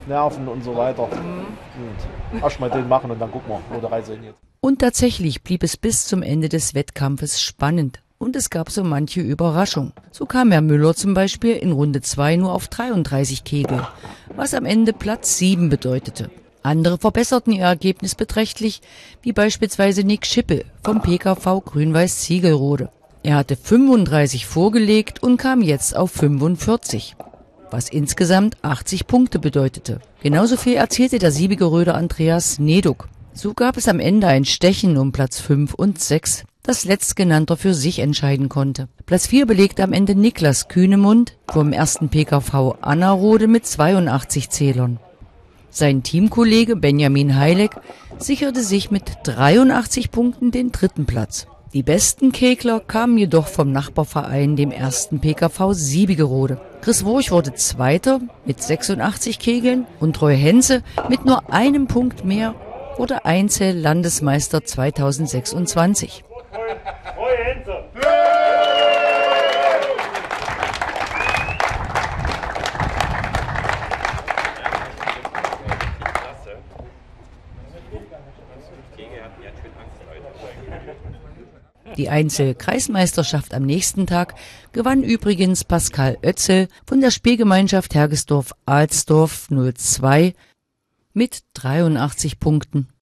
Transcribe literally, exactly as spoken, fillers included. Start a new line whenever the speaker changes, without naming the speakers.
Nerven und so weiter. Und erst mal den machen und dann gucken wir, wo der Reise hingeht.
Und tatsächlich blieb es bis zum Ende des Wettkampfes spannend. Und es gab so manche Überraschung. So kam Herr Müller zum Beispiel in Runde zwei nur auf dreiunddreißig Kegel, was am Ende Platz sieben bedeutete. Andere verbesserten ihr Ergebnis beträchtlich, wie beispielsweise Nick Schippel vom P K V Grün-Weiß Ziegelrode. Er hatte fünfunddreißig vorgelegt und kam jetzt auf fünfundvierzig, was insgesamt achtzig Punkte bedeutete. Genauso viel erzielte der Siebigeröder Andreas Neduk. So gab es am Ende ein Stechen um Platz fünf und sechs, das Letztgenannter für sich entscheiden konnte. Platz vier belegte am Ende Niklas Kühnemund vom ersten P K V Annerode mit zweiundachtzig Zählern. Sein Teamkollege Benjamin Heileck sicherte sich mit dreiundachtzig Punkten den dritten Platz. Die besten Kegler kamen jedoch vom Nachbarverein, dem ersten P K V Siebigerode. Chris Wurch wurde Zweiter mit sechsundachtzig Kegeln und Troy Henze mit nur einem Punkt mehr wurde Einzel-Landesmeister zweitausendsechsundzwanzig. Die Einzel-Kreismeisterschaft am nächsten Tag gewann übrigens Pascal Oetzel von der Spielgemeinschaft Hergesdorf-Alsdorf null zwei mit dreiundachtzig Punkten.